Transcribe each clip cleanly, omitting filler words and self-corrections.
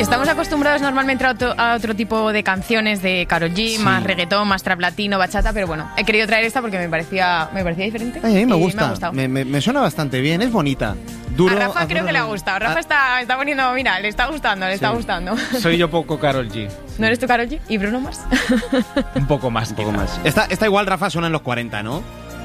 Estamos acostumbrados normalmente a otro tipo de canciones de Karol G, más reggaetón, más trap latino, bachata, pero bueno, he querido traer esta porque me parecía diferente. A mí me gusta, me suena bastante bien, es bonita. Duro, a Rafa creo que le ha gustado. Rafa está poniendo, mira, le está gustando. Soy yo poco Karol G. ¿No eres tú Karol G? ¿Y Bruno Mars? Un poco más. Esta igual, Rafa, suena en los 40, ¿no?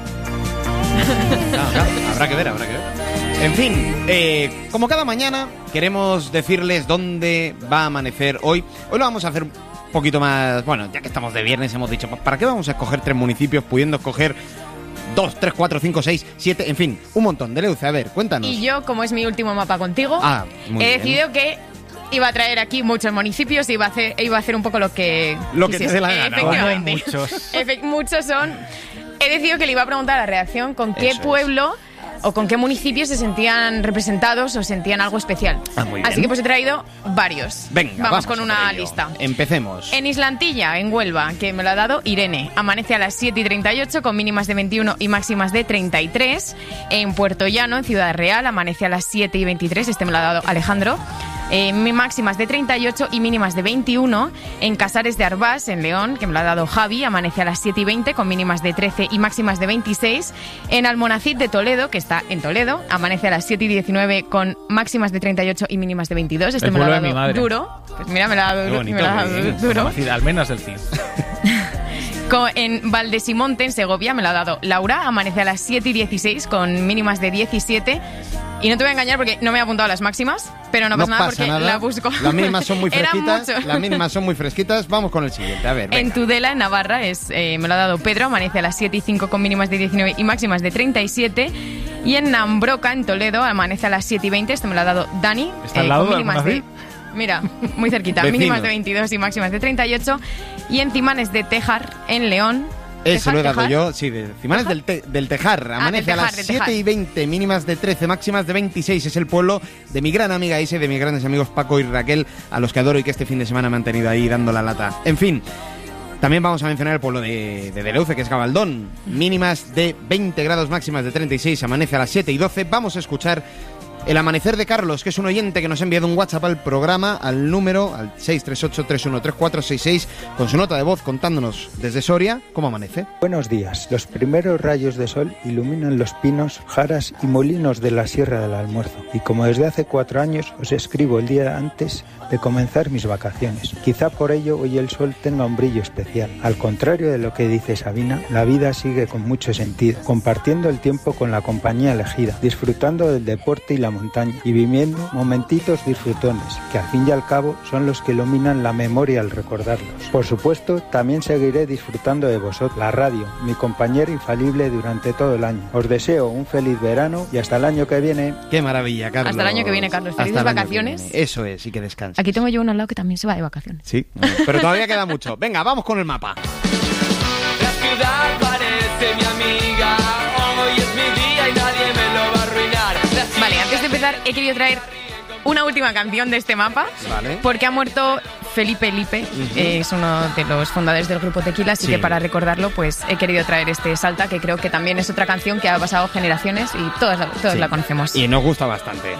Habrá que ver. En fin, como cada mañana, queremos decirles dónde va a amanecer hoy. Hoy lo vamos a hacer un poquito más... Bueno, ya que estamos de viernes, hemos dicho, ¿para qué vamos a escoger 3 municipios pudiendo escoger 2, 3, 4, 5, 6, 7, en fin, un montón? De Leuce, a ver, cuéntanos. Y yo, como es mi último mapa contigo, he decidido que iba a traer aquí muchos municipios y iba a hacer un poco lo que te dé la gana. Efectivamente. Muchos son... He decidido que le iba a preguntar a la redacción con qué pueblo o con qué municipios se sentían representados o sentían algo especial. Así que pues he traído varios. Venga, vamos con una lista. Empecemos. En Islantilla, en Huelva, que me lo ha dado Irene, amanece a las 7:38 con mínimas de 21 y máximas de 33. En Puerto Llano, en Ciudad Real, amanece a las 7:23, este me lo ha dado Alejandro. Máximas de 38 y mínimas de 21. En Casares de Arbás, en León, que me lo ha dado Javi, amanece a las 7:20 con mínimas de 13 y máximas de 26. En Almonacid de Toledo, que está en Toledo, amanece a las 7:19 con máximas de 38 y mínimas de 22. Este me lo ha dado Duro. Pues mira, me lo ha dado Duro. Almenas del Cid. En Valdesimonte, en Segovia, me lo ha dado Laura, amanece a las 7:16 con mínimas de 17. Y no te voy a engañar porque no me he apuntado a las máximas, pero no pasa nada porque la busco. Las mínimas son muy fresquitas. Vamos con el siguiente, a ver, venga. En Tudela, en Navarra, me lo ha dado Pedro, amanece a las 7:05 con mínimas de 19 y máximas de 37. Y en Nambroca, en Toledo, amanece a las 7:20, me lo ha dado Dani. ¿Está al lado con mínimas de... Mira, muy cerquita, mínimas de 22 y máximas de 38. Y en Cimanes de Tejar, en León. Eso lo he dado yo, sí, de Cimanes del Tejar. Amanece a las 7:20, mínimas de 13, máximas de 26. Es el pueblo de mi gran amiga Ise, de mis grandes amigos Paco y Raquel, a los que adoro y que este fin de semana me han tenido ahí dando la lata. En fin, también vamos a mencionar el pueblo de Leuce, que es Gabaldón. Mínimas de 20 grados, máximas de 36. Amanece a las 7:12. Vamos a escuchar el amanecer de Carlos, que es un oyente que nos ha enviado un WhatsApp al programa, al número, al 638-313466, con su nota de voz contándonos desde Soria cómo amanece. Buenos días. Los primeros rayos de sol iluminan los pinos, jaras y molinos de la Sierra del Almuerzo. Y como desde hace 4 años os escribo el día antes de comenzar mis vacaciones. Quizá por ello hoy el sol tenga un brillo especial. Al contrario de lo que dice Sabina, la vida sigue con mucho sentido, compartiendo el tiempo con la compañía elegida, disfrutando del deporte y la montaña y viviendo momentitos disfrutones, que al fin y al cabo son los que iluminan la memoria al recordarlos. Por supuesto, también seguiré disfrutando de vosotros, la radio, mi compañera infalible durante todo el año. Os deseo un feliz verano y hasta el año que viene. ¡Qué maravilla, Carlos! Hasta el año que viene, Carlos. Felices vacaciones. Eso es, y que descanses. Aquí tengo yo uno al lado que también se va de vacaciones. Sí, pero todavía queda mucho. Venga, vamos con el mapa. La ciudad parece mi amiga, hoy es mi día y nadie me lo va a arruinar. Vale, antes de empezar he querido traer una última canción de este mapa, porque ha muerto Felipe Lipe, es uno de los fundadores del grupo Tequila, así que para recordarlo pues he querido traer este Salta, que creo que también es otra canción que ha pasado generaciones y todos la conocemos. Y nos gusta bastante.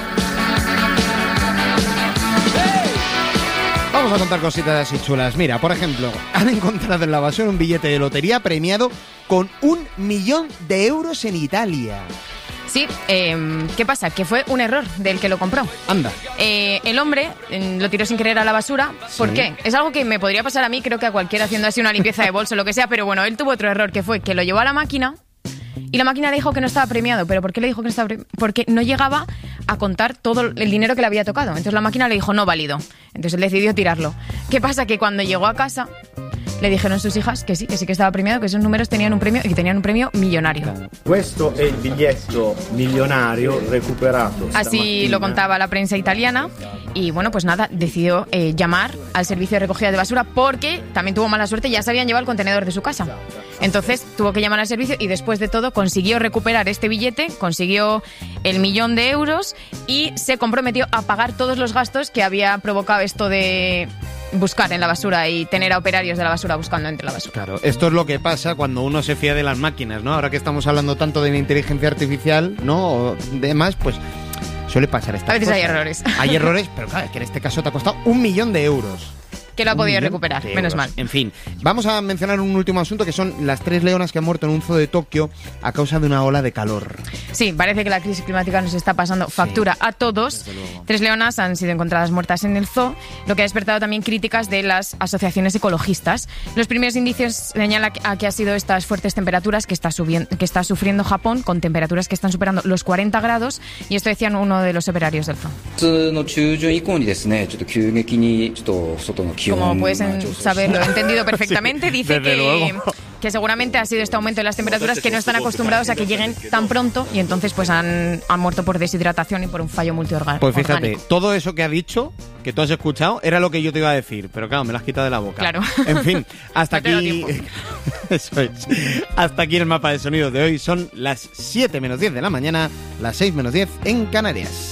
Vamos a contar cositas así chulas. Mira, por ejemplo, han encontrado en la basura un billete de lotería premiado con 1 millón de euros en Italia. Sí, ¿qué pasa? Que fue un error del que lo compró. Anda. El hombre lo tiró sin querer a la basura. ¿Por qué? Es algo que me podría pasar a mí, creo que a cualquiera haciendo así una limpieza de bolso o lo que sea, pero bueno, él tuvo otro error, que fue que lo llevó a la máquina y la máquina le dijo que no estaba premiado. ¿Pero por qué le dijo que no estaba premiado? Porque no llegaba a contar todo el dinero que le había tocado. Entonces la máquina le dijo no válido. Entonces él decidió tirarlo. ¿Qué pasa? Que cuando llegó a casa le dijeron sus hijas que sí que estaba premiado, que esos números tenían un premio y que tenían un premio millonario. Questo è il biglietto millonario recuperato. Así lo contaba la prensa italiana y bueno, pues nada, decidió llamar al servicio de recogida de basura porque también tuvo mala suerte, ya se habían llevado el contenedor de su casa. Entonces tuvo que llamar al servicio y después de todo consiguió recuperar este billete, consiguió el 1 millón de euros y se comprometió a pagar todos los gastos que había provocado esto de buscar en la basura y tener a operarios de la basura buscando entre la basura. Claro, esto es lo que pasa cuando uno se fía de las máquinas, ¿no? Ahora que estamos hablando tanto de la inteligencia artificial, ¿no? O demás, pues suele pasar estas A veces cosas. hay errores. Hay errores, pero claro, que en este caso te ha costado 1 millón de euros. Que lo ha podido 1 millón recuperar, de menos euros. mal. En fin, vamos a mencionar un último asunto, que son las 3 leonas que han muerto en un zoo de Tokio a causa de una ola de calor. Sí, parece que la crisis climática nos está pasando factura a todos. 3 leonas han sido encontradas muertas en el zoo, lo que ha despertado también críticas de las asociaciones ecologistas. Los primeros indicios señalan a que ha sido estas fuertes temperaturas que está sufriendo Japón, con temperaturas que están superando los 40 grados, y esto decían uno de los operarios del zoo. Como puedes saber, lo he entendido perfectamente. Dice que seguramente ha sido este aumento de las temperaturas, que no están acostumbrados a que lleguen tan pronto, y entonces pues han muerto por deshidratación y por un fallo multiorgánico. Pues fíjate, todo eso que ha dicho, que tú has escuchado, era lo que yo te iba a decir, pero claro, me lo has quitado de la boca. Claro. En fin, hasta No aquí... Eso es. Hasta aquí el mapa de sonido de hoy. Son las 7 menos 10 de la mañana, las 6 menos 10 en Canarias.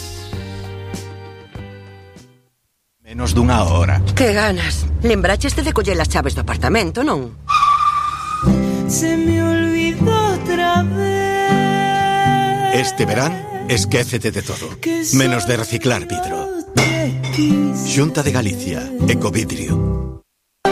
Menos dunha hora. Que ganas. Lembraches de coller as chaves do apartamento, non? Se me olvidó otra vez. Este verán, esquécete de todo, menos de reciclar vidro. Xunta de Galicia, Ecovidrio.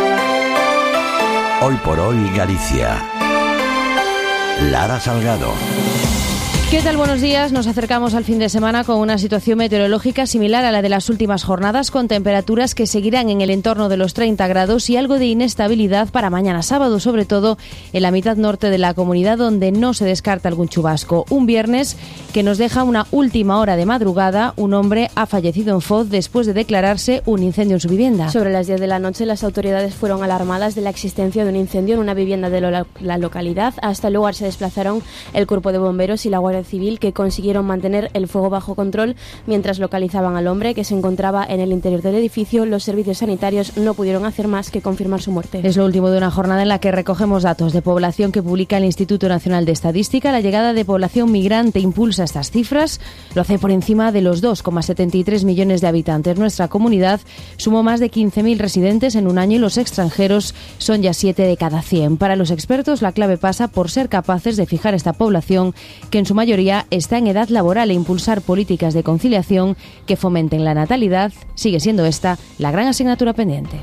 Hoy por hoy, Galicia. Lara Salgado. ¿Qué tal? Buenos días. Nos acercamos al fin de semana con una situación meteorológica similar a la de las últimas jornadas, con temperaturas que seguirán en el entorno de los 30 grados y algo de inestabilidad para mañana sábado, sobre todo en la mitad norte de la comunidad, donde no se descarta algún chubasco. Un viernes que nos deja una última hora de madrugada. Un hombre ha fallecido en Foz después de declararse un incendio en su vivienda. Sobre las 10 de la noche, las autoridades fueron alarmadas de la existencia de un incendio en una vivienda de la localidad. Hasta el lugar se desplazaron el cuerpo de bomberos y la Guardia Civil, que consiguieron mantener el fuego bajo control mientras localizaban al hombre, que se encontraba en el interior del edificio. Los servicios sanitarios no pudieron hacer más que confirmar su muerte. Es lo último de una jornada en la que recogemos datos de población que publica el Instituto Nacional de Estadística. La llegada de población migrante impulsa estas cifras. Lo hace por encima de los 2,73 millones de habitantes. Nuestra comunidad sumó más de 15.000 residentes en un año y los extranjeros son ya 7 de cada 100. Para los expertos, la clave pasa por ser capaces de fijar esta población, que en su mayoría está en edad laboral, e impulsar políticas de conciliación que fomenten la natalidad. Sigue siendo esta la gran asignatura pendiente.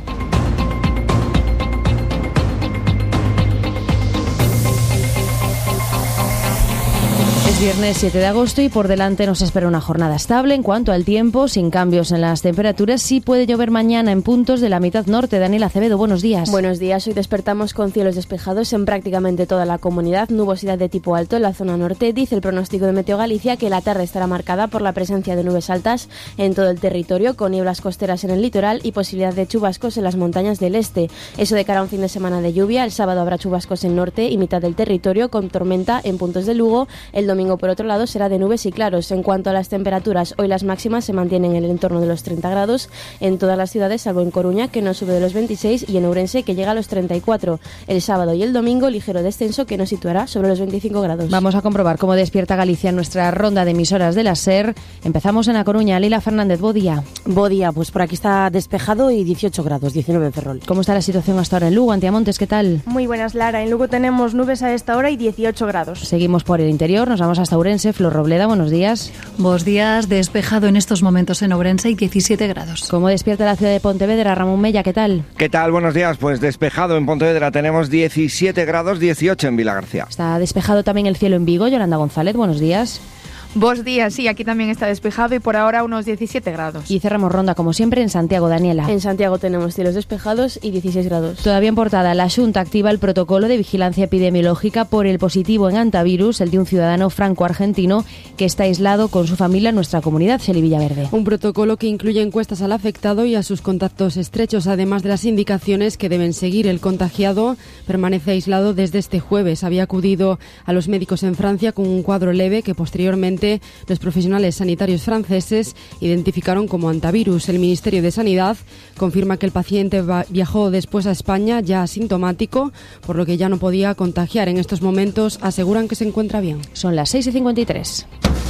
Es viernes 7 de agosto y por delante nos espera una jornada estable en cuanto al tiempo, sin cambios en las temperaturas. Sí puede llover mañana en puntos de la mitad norte. Daniel Acevedo, buenos días. Buenos días. Hoy despertamos con cielos despejados en prácticamente toda la comunidad, nubosidad de tipo alto en la zona norte. Dice el pronóstico de Meteo Galicia que la tarde estará marcada por la presencia de nubes altas en todo el territorio, con nieblas costeras en el litoral y posibilidad de chubascos en las montañas del este. Eso de cara a un fin de semana de lluvia. El sábado habrá chubascos en norte y mitad del territorio, con tormenta en puntos de Lugo. El domingo, por otro lado, será de nubes y claros. En cuanto a las temperaturas, hoy las máximas se mantienen en el entorno de los 30 grados en todas las ciudades, salvo en Coruña, que no sube de los 26, y en Ourense, que llega a los 34. El sábado y el domingo, ligero descenso que nos situará sobre los 25 grados. Vamos a comprobar cómo despierta Galicia en nuestra ronda de emisoras de la SER. Empezamos en A Coruña. Lila Fernández, bo día. Bo día, pues por aquí está despejado y 18 grados, 19 en Ferrol. ¿Cómo está la situación hasta ahora en Lugo? Antiamontes, ¿qué tal? Muy buenas, Lara. En Lugo tenemos nubes a esta hora y 18 grados. Seguimos por el interior, nos vamos hasta Ourense. Flor Robleda, buenos días. Buenos días, despejado en estos momentos en Ourense y 17 grados. ¿Cómo despierta la ciudad de Pontevedra? Ramón Mella, ¿qué tal? ¿Qué tal? Buenos días. Pues despejado en Pontevedra tenemos 17 grados, 18 en Vilagarcía. Está despejado también el cielo en Vigo. Yolanda González, buenos días. Buenos días, sí, aquí también está despejado y por ahora unos 17 grados. Y cerramos ronda, como siempre, en Santiago. Daniela. En Santiago tenemos cielos despejados y 16 grados. Todavía en portada, la Xunta activa el protocolo de vigilancia epidemiológica por el positivo en antivirus, el de un ciudadano franco-argentino que está aislado con su familia en nuestra comunidad. Xeli Villaverde. Un protocolo que incluye encuestas al afectado y a sus contactos estrechos, además de las indicaciones que deben seguir. El contagiado permanece aislado desde este jueves. Había acudido a los médicos en Francia con un cuadro leve que posteriormente los profesionales sanitarios franceses identificaron como antivirus. El Ministerio de Sanidad confirma que el paciente viajó después a España ya asintomático, por lo que ya no podía contagiar. En estos momentos aseguran que se encuentra bien. Son las 6:53.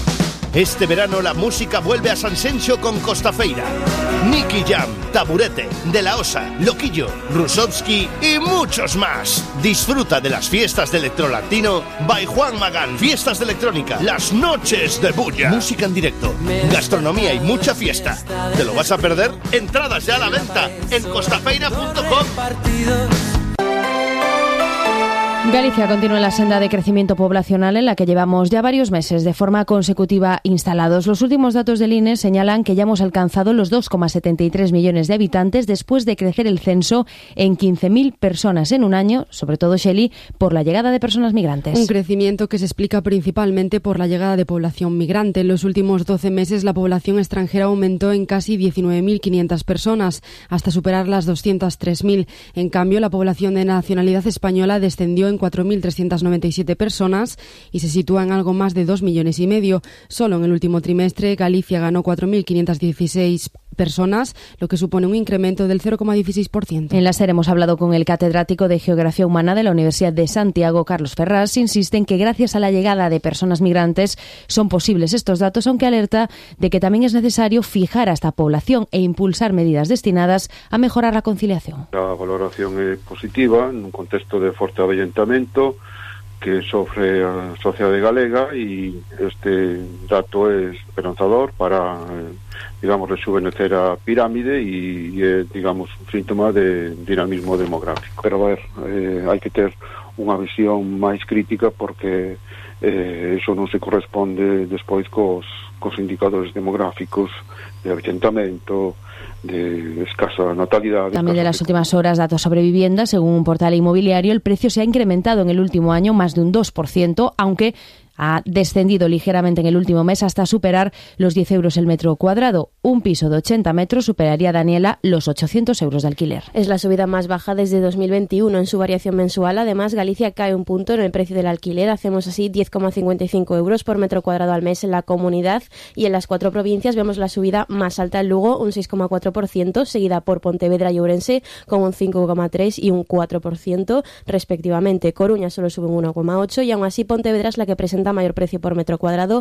Este verano la música vuelve a Sanxenxo con Costafeira. Nicky Jam, Taburete, De La Osa, Loquillo, Rusovsky y muchos más. Disfruta de las fiestas de Electrolatino by Juan Magán. Fiestas de electrónica, las noches de bulla. Música en directo, gastronomía y mucha fiesta. ¿Te lo vas a perder? Entradas ya a la venta en costafeira.com. Galicia continúa en la senda de crecimiento poblacional en la que llevamos ya varios meses de forma consecutiva instalados. Los últimos datos del INE señalan que ya hemos alcanzado los 2,73 millones de habitantes después de crecer el censo en 15.000 personas en un año, sobre todo, Shelley, por la llegada de personas migrantes. Un crecimiento que se explica principalmente por la llegada de población migrante. En los últimos 12 meses la población extranjera aumentó en casi 19.500 personas, hasta superar las 203.000. En cambio, la población de nacionalidad española descendió en 4.397 personas y se sitúa en algo más de 2,5 millones. Solo en el último trimestre Galicia ganó 4.516 personas, lo que supone un incremento del 0,16%. En la SER hemos hablado con el catedrático de Geografía Humana de la Universidad de Santiago, Carlos Ferraz. Insiste en que gracias a la llegada de personas migrantes son posibles estos datos, aunque alerta de que también es necesario fijar a esta población e impulsar medidas destinadas a mejorar la conciliación. A valoración é positiva nun contexto de forte avellentamento que sofre a sociedade galega e este dato é esperanzador para digamos, rejuvenecer a pirámide e é, digamos, un síntoma de dinamismo demográfico. Pero, a ver, hai que ter unha visión máis crítica porque eso non se corresponde despois cos indicadores demográficos de avellentamento, de escasa natalidad. También de las últimas horas, datos sobre vivienda. Según un portal inmobiliario, el precio se ha incrementado en el último año más de un 2%, aunque ha descendido ligeramente en el último mes hasta superar los 10 euros el metro cuadrado. Un piso de 80 metros superaría, Daniela, los 800 euros de alquiler. Es la subida más baja desde 2021 en su variación mensual. Además, Galicia cae un punto en el precio del alquiler. Hacemos así 10,55 euros por metro cuadrado al mes en la comunidad, y en las 4 provincias vemos la subida más alta en Lugo, un 6,4%, seguida por Pontevedra y Ourense con un 5,3% y un 4% respectivamente. Coruña solo sube un 1,8% y aún así Pontevedra es la que presenta mayor precio por metro cuadrado,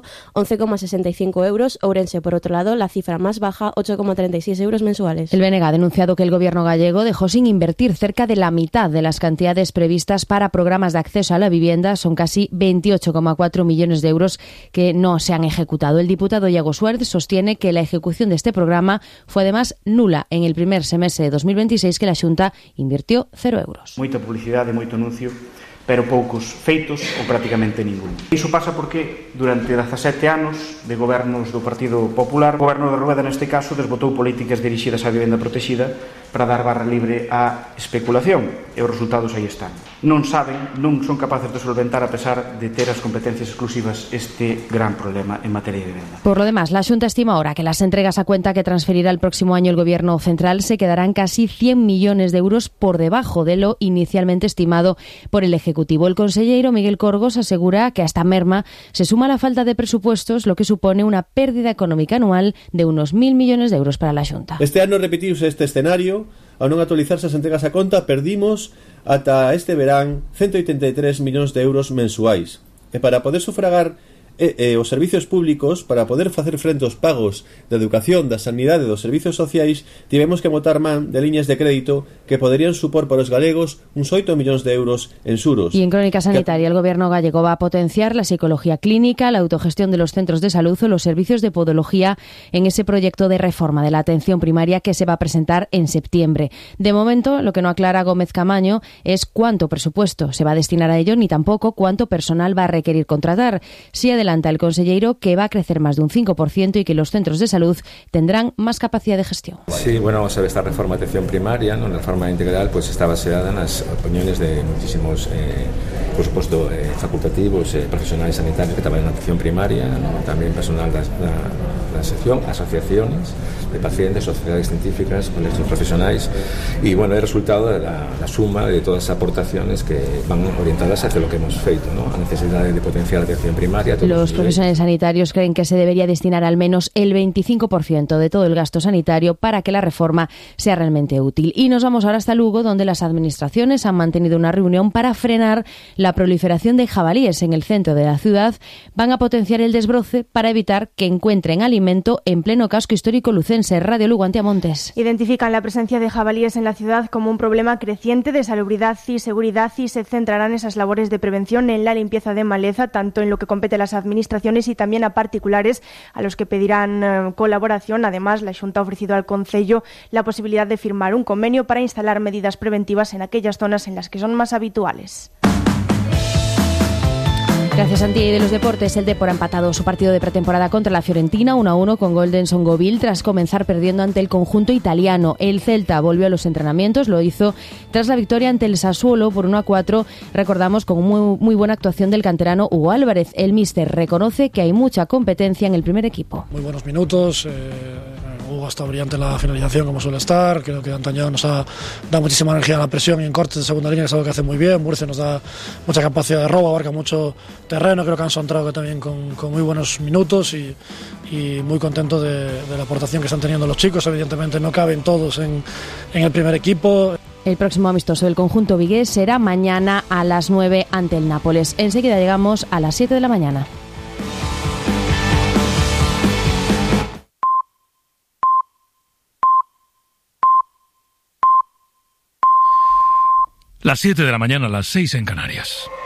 11,65 euros. Ourense, por otro lado, la cifra más baja, 8,36 euros mensuales. El BNG ha denunciado que el gobierno gallego dejó sin invertir cerca de la mitad de las cantidades previstas para programas de acceso a la vivienda. Son casi 28,4 millones de euros que no se han ejecutado. El diputado Iago Suárez sostiene que la ejecución de este programa fue además nula en el primer semestre de 2026, que la Xunta invirtió 0 euros. Moita publicidade, moito anuncio, pero poucos feitos ou prácticamente ningún. Iso pasa porque durante 17 anos de gobernos do Partido Popular, o goberno de Rueda neste caso desbotou políticas dirixidas á vivenda protexida para dar barra libre á especulación, e os resultados aí están. Non saben, non son capaces de solventar, a pesar de ter as competencias exclusivas, este gran problema en materia de vivenda. Por lo demás, la Xunta estima ahora que las entregas a cuenta que transferirá el próximo año el Gobierno central se quedarán casi 100 millones de euros por debajo de lo inicialmente estimado por el Ejecutivo. El consellero Miguel Corgos asegura que a esta merma se suma la falta de presupuestos, lo que supone una pérdida económica anual de unos 1.000 millones de euros para la Xunta. Este ano repetiuse este escenario. Ao non actualizarse as entregas a conta, perdimos ata este verán 183 millóns de euros mensuais. E para poder sufragar os servicios públicos, para poder facer frente aos pagos de educación, da sanidade e dos servicios sociais, tivemos que botar man de liñas de crédito que poderían supor para os galegos uns 8 millóns de euros en xuros. Y en crónica sanitaria, el gobierno gallego va a potenciar la psicología clínica, la autogestión de los centros de salud o los servicios de podología en ese proyecto de reforma de la atención primaria que se va a presentar en septiembre. De momento, lo que no aclara Gómez Camaño es cuánto presupuesto se va a destinar a ello, ni tampoco cuánto personal va a requerir contratar. Si adelanta el consellero que va a crecer más de un 5% y que los centros de salud tendrán más capacidad de gestión. Sí, bueno, esta reforma de atención primaria, ¿no? La reforma integral, pues está baseada en las opiniones de muchísimos, por supuesto, facultativos, profesionales sanitarios que trabajan en atención primaria, ¿no? También personal da sección, asociaciones de pacientes, sociedades científicas, colegios profesionales, y bueno, é resultado da suma de todas as aportaciones que van orientadas hacia lo que hemos feito, ¿no? A necesidade de potenciar a atención primaria. Los profesionales sanitarios creen que se debería destinar al menos el 25% de todo el gasto sanitario para que la reforma sea realmente útil. Y nos vamos ahora hasta Lugo, donde las administraciones han mantenido una reunión para frenar la proliferación de jabalíes en el centro de la ciudad. Van a potenciar el desbroce para evitar que encuentren alimento en pleno casco histórico lucense. Radio Lugo, Antiamontes. Identifican la presencia de jabalíes en la ciudad como un problema creciente de salubridad y seguridad y se centrarán esas labores de prevención en la limpieza de maleza, tanto en lo que compete a las administraciones y también a particulares a los que pedirán colaboración. Además, la Xunta ha ofrecido al Concello la posibilidad de firmar un convenio para instalar medidas preventivas en aquellas zonas en las que son más habituales. Gracias, Santi. Y de los deportes, el Depor ha empatado su partido de pretemporada contra la Fiorentina 1-1 con gol de Nsongovil tras comenzar perdiendo ante el conjunto italiano. El Celta volvió a los entrenamientos, lo hizo tras la victoria ante el Sassuolo por 1-4, recordamos, con muy buena actuación del canterano Hugo Álvarez. El míster reconoce que hay mucha competencia en el primer equipo. Muy buenos minutos, Hugo está brillante en la finalización como suele estar. Creo que Antañado nos da muchísima energía en la presión y en cortes de segunda línea, que es algo que hace muy bien. Murcia nos da mucha capacidad de robo, abarca mucho terreno. Creo que han entrado también con muy buenos minutos y muy contento de la aportación que están teniendo los chicos. Evidentemente no caben todos en el primer equipo. El próximo amistoso del conjunto vigués será mañana a las 9 ante el Nápoles. Enseguida llegamos a las 7 de la mañana. Las 7 de la mañana, las 6 en Canarias.